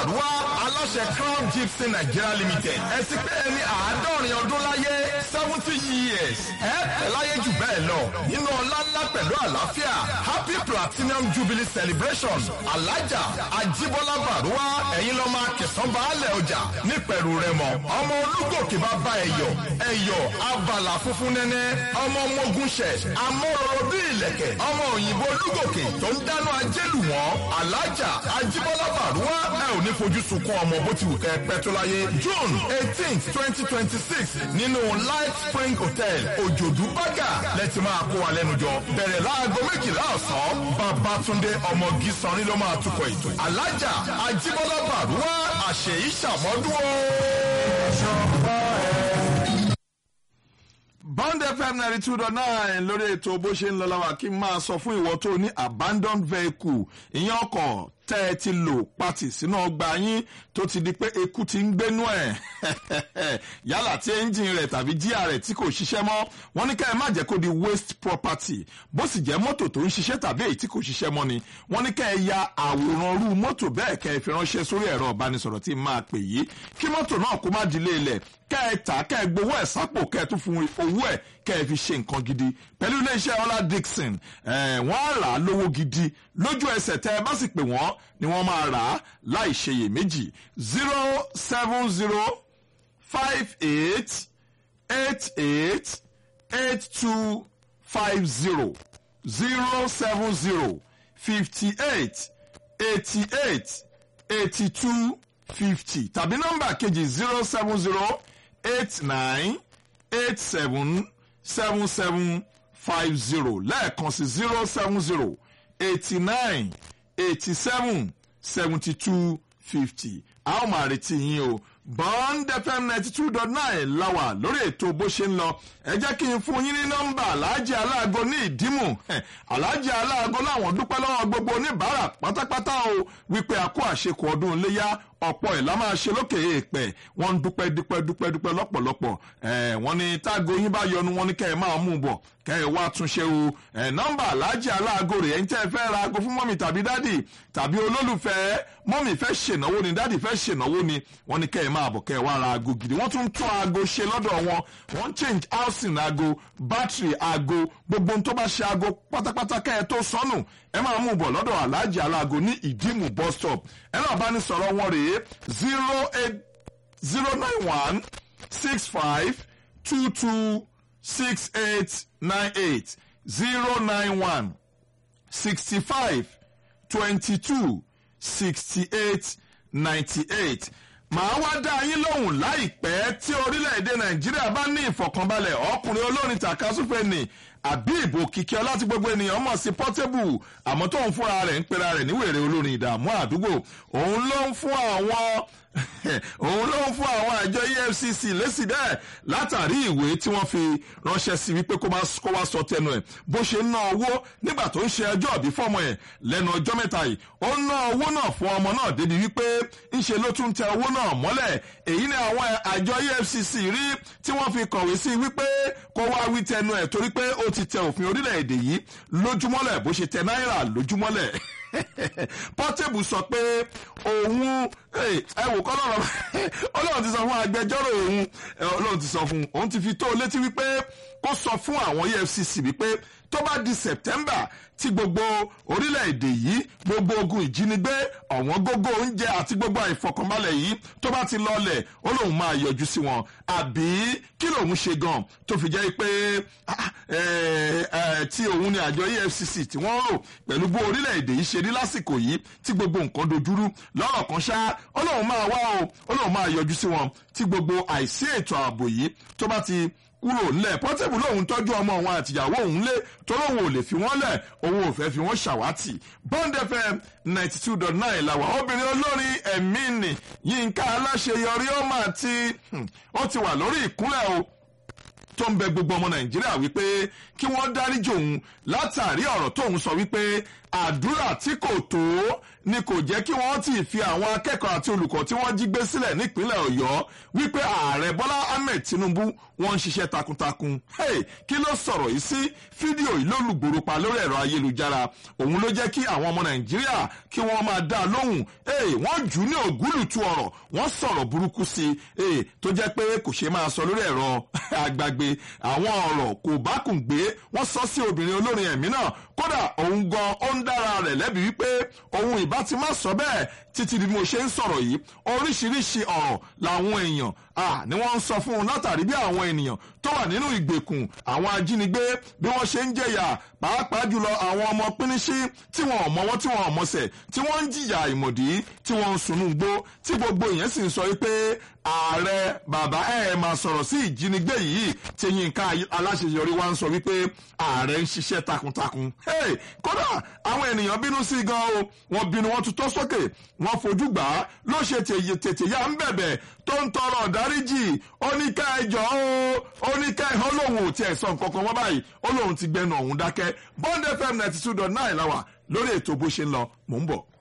Bàrúwá aláṣẹ Crown Gypsy Nigeria Limited ẹ sì pé ẹni 70 ọdún láyé 70 years ẹ pẹ́ láyé jù bẹ́ẹ̀ lọ nínú ọlá ńlá pẹ̀lú àlàáfíà Happy Platinum Jubilee Celebration Alájà Ajíbọ́lá Bàrúwá ẹ̀yin lọ́ọ́ máa kẹsàn-án baálẹ̀ ọjà nípẹ̀rù rẹ̀ mọ́ ọmọ olúgòkè bá bá ẹ̀yọ̀ abàlà funfun nẹ́nẹ́ ọmọ Mógúnṣẹ̀ amóròrò bí ìlẹ̀kẹ̀ ọmọ òyìnbó olúgòkè tó ń dáná ajélù wọn Alájà Ajíbọ́lá Bàrúwá ẹ ò ní fojú sunkún ọmọ bó ti wù kẹ́ pẹ́ tó láyé June 18th 2026 nínú Light Spring Hotel Òjòdú Bágà lẹ́tì máa kó wa lẹ́nu jọ bẹ̀rẹ̀ láago 12 ọ̀sán Babátúndé ọmọ Gísanrí ló máa tukọ̀ ètò Alájà Ajíbọ́lá Bàrúwá àṣeyí ṣàmọ́dún o. Bond FM 92.9 lórí ètò bó ṣe ń lọ láwa kí n máa sọ fún ìwọ tó ní abandoned vehicle ìyẹn ọkọ̀ tẹ́ ẹ ti lò pati sínú ọgbà yín tó ti di pé eku ti ń gbénú ẹ̀ yálà tí ẹ́ńjìn rẹ̀ tàbí jíà rẹ̀ tí kò ṣiṣẹ́ mọ́ wọ́n ní ká ẹ má jẹ́ kó di waste property bó sì jẹ́ mọ́tò tó ń ṣiṣẹ́ tàbí èyí tí kò ṣiṣẹ́ mọ́ ni wọ́n ní ká ẹ ya àwòrán rú mọ́tò bẹ́ẹ̀ kẹ́ ẹ fi ránṣẹ́ sórí ẹ̀rọ ìbánisọ̀rọ̀ tí máa pè yìí kí mọ́tò náà kó má dilé ilẹ̀ kẹ́ ẹ tà kẹ́ ẹ gbowó ẹ̀ sápò kẹ́ ẹ tún fún owó ẹ̀ kẹ́ ẹ fi ṣe nǹkan gidi pẹ̀lú iléeṣẹ́ Ọlá Dixon wọ́n á rà á lówó gidi lójú ẹsẹ̀ tẹ́ ẹ bá sì pè wọ́n ni wọ́n máa rà á láì ṣeyèméjì 07058888250 07058888250 tàbí nọ́mbà kejì 07089877750 lẹ́ẹ̀kan sí 07089877250 a ó máa retí yín o Bond FM 92.9 láwà lórí ètò bó ṣe ń lọ ẹ jẹ́ kí n fún yín ní nọ́mbà Aláàjì Aláàgọ́ ní Ìdímù Aláàjì Aláàgọ́ láwọn dúpẹ́ lọ́wọ́ gbogbo oníbàárà pátápátá o wípé a kó àṣekù ọdún iléyá ọ̀pọ̀ ẹ̀ la máa ṣe lókè èèpẹ̀ wọ́n ń dúpẹ́ lọ́pọ̀lọpọ̀ wọ́n ní tágo yín bá yọnu wọ́n ní kẹ́ ẹ máa mú bọ̀ kẹ́ ẹ wá túnṣe o nọ́mbà Aláàjì Aláàgọ́ rẹ̀ ẹ̀yin tẹ́ ẹ fẹ́ ra ago fún mọ́mì tàbí dádì tàbí olólùfẹ́ mọ́mì fẹ́ ṣènáwó ni dádì fẹ́ ṣènáwó ni wọ́n ní kẹ́ ẹ máa bọ̀ kẹ́ ẹ wá ra ago gidi wọ́n tún tún ago ṣe lọ́dọ̀ wọn wọ́n change housing ago battery ago gbogbo ohun tó bá ṣe ago pátápátá kẹ́ ẹ tó sọnù ẹ máa mú bọ̀ lọ́dọ̀ Aláàjì Aláàgọ́ ní Ìdímù bus stop ẹ náà bá ní sọ̀rọ̀ wọn rèé 09165226898 09165226898 màá wá dá yín lóhùn láìpẹ́ tí orílẹ̀-èdè Nàìjíríà bá ní ìfọ̀kànbalẹ̀ ọkùnrin olórin tàkasúfè ní Habib Òkìkíọlá tí gbogbo ènìyàn mọ̀ sí Portable àmọ́ tóun fúnra rẹ̀ ń pera rẹ̀ níwèrè olórin ìdààmú àdúgbò òun ló ń fún àwọn àjọ EFCC lésì bẹ́ẹ̀ látàrí ìwé tí wọ́n fi ránṣẹ́ sí wípé kó wá sọ tẹnu ẹ̀ bó ṣe ń ná owó nígbà tó ń ṣe ọjọ́ ìbí fọ́mọ ẹ̀ lẹ́nu ọjọ́ mẹ́ta yìí ó ń ná owó náà fún ọmọ náà débi wípé ńṣe ló tún tẹ owó náà mọ́lẹ̀ èyí ni àwọn àjọ EFCC rí tí wọ́n fi kọ̀wé sí wípé kó wá wí tẹnu ẹ̀ torí pé ó ti tẹ òfin orílẹ̀-èdè yìí lójúmọ́lẹ̀ bó ṣe tẹ náírà lójúmọ́lẹ̀ Portable sọ pé òun ẹ wò kọ́ Ọlọ́run ti sọ fún agbẹjọ́rò Ọlọ́run ti sọ fún òun ti fi tó létí wípé kó sọ fún àwọn EFCC wípé tó bá di September tí gbogbo orílẹ̀-èdè yìí gbogbo ogun ìjínigbé ọ̀wọ́n gógó oúnjẹ àti gbogbo àìfọkànbalẹ̀ yìí tó bá ti lọlẹ̀ ó lóun máa yọjú sí wọn àbí kí lòun ṣe gan tó fi jẹ́ pé tí òun ni àjọ EFCC tí wọ́n rò pẹ̀lú bó orílẹ̀-èdè yìí ṣe rí lásìkò yìí tí gbogbo nǹkan dojúrú lọ́rọ̀ kan ṣá ó lóun máa wá o ó lóun máa yọjú sí wọn tí gbogbo àìsí ètò ààbò yìí tó bá ti kúrò ńlẹ̀ Portable lòun tọ́jú ọmọ òun àtìyàwó òun lé tó lóun ò lè fi wọ́n lẹ̀ òun ò fẹ́ fi wọ́n ṣàwátì Bond FM 92.9 làwọn obìnrin olórin ẹ̀mí nì Yínká Aláṣeyọrí ó mà ó ti wà lórí ìkúnlẹ̀ o tó ń bẹ gbogbo ọmọ Nàìjíríà wípé kí wọ́n dáríjì òun látàrí ọ̀rọ̀ tóun sọ wípé àdúrà tí kò tó ni kò jẹ́ kí wọ́n ti fi àwọn akẹ́kọ̀ọ́ àti olùkọ́ tí wọ́n jí gbé sílẹ̀ nípínlẹ̀ Ọ̀yọ́ wípé ààrẹ Bọ́lá Ahmed Tinubu wọ́n ń ṣiṣẹ́ takuntakun. Kí ló sọ̀rọ̀ yìí sí? Fídíò yìí ló lùgbòrò pa lórí ẹ̀rọ ayélujára. Òun ló jẹ́ kí àwọn ọmọ Nàìjíríà kí wọ́n máa dá a lóhùn. Wọ́n jù ú ní ògúlùtù ọ̀rọ̀, wọ́n sọ̀rọ̀ burúkú sí i tó jẹ́ pé kò ṣe máa sọ lórí ẹ̀rọ àgbàgbé. Àwọn ọ̀rọ̀ kò bá kùn gbé wọ́n sọ sí obìnrin olórin ẹ̀mí náà. Kódà òun gan ó ń dára rẹ̀ lẹ́bi wípé òun ìbá ti má sọ bẹ́ẹ̀ títí bí mo ṣe ń sọ̀rọ̀ yìí. Oríṣiríṣi ọ̀rọ̀ làwọn èèyàn ni wọ́n ń sọ fún un látàrí bí àwọn ènìyàn tó wà nínú ìgbèkùn àwọn ajínigbé bí wọ́n ṣe ń jẹ̀yà pàápàá jùlọ àwọn ọmọ píníṣí tí wọn ò mọwọ́ tí wọn ò mọsẹ̀ tí wọ́n ń jìyà ìmọ̀dí tí wọ́n ń sunú gbó tí gbogbo ìyẹn sì ń sọ wípé ààrẹ bàbá máa sọ̀rọ̀ sí ìjínigbé yìí tí Yínká Aláṣeyọrí wa ń sọ wípé ààrẹ ń ṣiṣẹ́ takuntakun. Kódà àwọn ènìyàn bínú sí gan o, wọ́n bínú wọ́n tutọ́ sókè wọ́n fojú gbà á ló ṣe tètè yá ń bẹ̀bẹ̀ tó ń tọrọ ọ̀dáríjì oníkà ẹjọ́ oníkà ẹ̀hán lòun ò tiẹ̀ sọ nǹkan kan wọ́n báyìí ó lóun ti gbẹnu ọ̀hún dákẹ́. Bond FM 92.9 la wà lórí ètò bó ṣe ń lọ mò ń bọ̀.